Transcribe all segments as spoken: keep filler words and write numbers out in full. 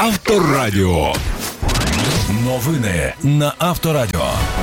Авторадіо. Новини на Авторадіо.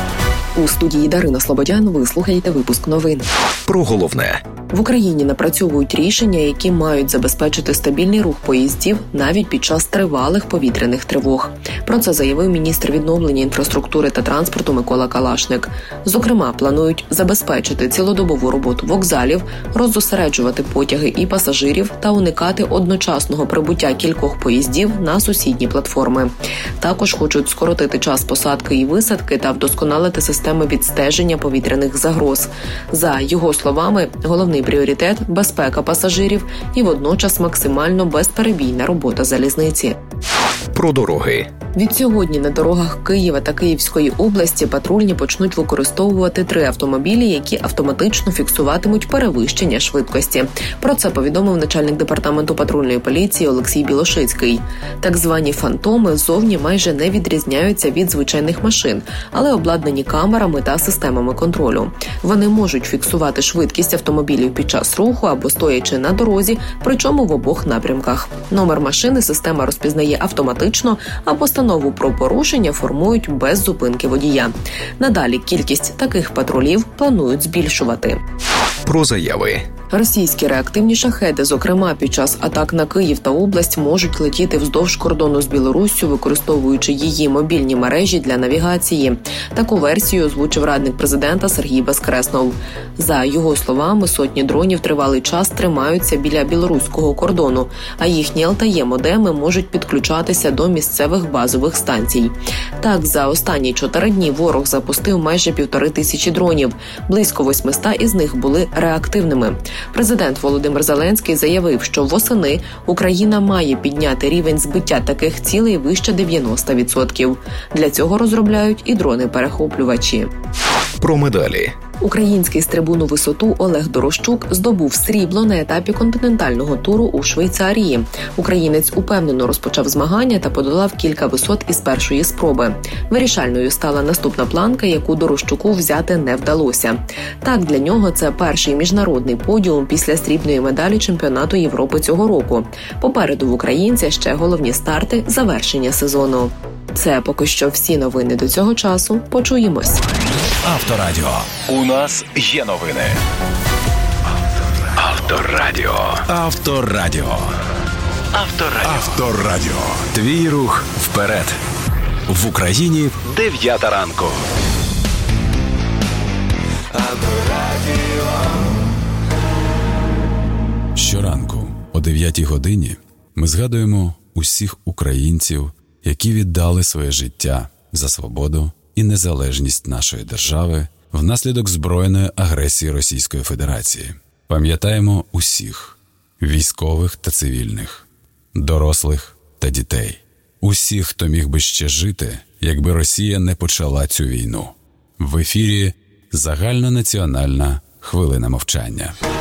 У студії Дарина Слободян ви слухаєте випуск новин. Про головне. В Україні напрацьовують рішення, які мають забезпечити стабільний рух поїздів навіть під час тривалих повітряних тривог. Про це заявив міністр відновлення інфраструктури та транспорту Микола Калашник. Зокрема, планують забезпечити цілодобову роботу вокзалів, роззосереджувати потяги і пасажирів та уникати одночасного прибуття кількох поїздів на сусідні платформи. Також хочуть скоротити час посадки і висадки та вдосконалити системи відстеження повітряних загроз. За його словами, головний пріоритет – безпека пасажирів і водночас максимально безперебійна робота залізниці. Про дороги. Відсьогодні на дорогах Києва та Київської області патрульні почнуть використовувати три автомобілі, які автоматично фіксуватимуть перевищення швидкості. Про це повідомив начальник департаменту патрульної поліції Олексій Білошицький. Так звані «фантоми» зовні майже не відрізняються від звичайних машин, але обладнані камерами та системами контролю. Вони можуть фіксувати швидкість автомобілів під час руху або стоячи на дорозі, причому в обох напрямках. Номер машини система розпізнає автоматично, а постанову про порушення формують без зупинки водія. Надалі кількість таких патрулів планують збільшувати. Про заяви. Російські реактивні шахеди, зокрема під час атак на Київ та область, можуть летіти вздовж кордону з Білоруссю, використовуючи її мобільні мережі для навігації. Таку версію озвучив радник президента Сергій Безкреснов. За його словами, сотні дронів тривалий час тримаються біля білоруського кордону, а їхні ел те є-модеми можуть підключатися до місцевих базових станцій. Так, за останні чотири дні ворог запустив майже півтори тисячі дронів. Близько восьмисот із них були реактивними. Президент Володимир Зеленський заявив, що восени Україна має підняти рівень збиття таких цілей вище дев'яносто відсотків. Для цього розробляють і дрони-перехоплювачі. Про медалі. Український стрибун у висоту Олег Дорощук здобув срібло на етапі континентального туру у Швейцарії. Українець упевнено розпочав змагання та подолав кілька висот із першої спроби. Вирішальною стала наступна планка, яку Дорощуку взяти не вдалося. Так, для нього це перший міжнародний подіум після срібної медалі чемпіонату Європи цього року. Попереду в українця ще головні старти завершення сезону. Це поки що всі новини до цього часу. Почуємось. Авторадіо. У нас є новини. Авторадіо. Авторадіо. Авторадіо. Авторадіо. Твій рух вперед. В Україні дев'ята ранку. Авторадіо. Щоранку о дев'ятій годині ми згадуємо усіх українців, які віддали своє життя за свободу і незалежність нашої держави внаслідок збройної агресії Російської Федерації. Пам'ятаємо усіх – військових та цивільних, дорослих та дітей. Усіх, хто міг би ще жити, якби Росія не почала цю війну. В ефірі загальнонаціональна хвилина мовчання.